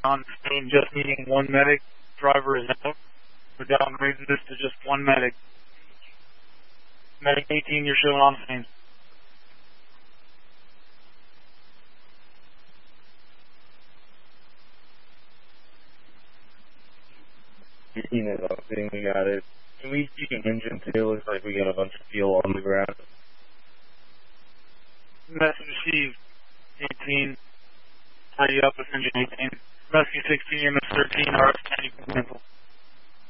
on scene just needing one medic. Driver is out. We're downgrading this to just one medic. Medic 18, you're showing on scene. We got it. Can we see an engine too? Looks like we got a bunch of fuel on the ground. Message received. 18. Tie you up with engine 18. Rescue 16, you're Miss 13, RF 10, you can cancel.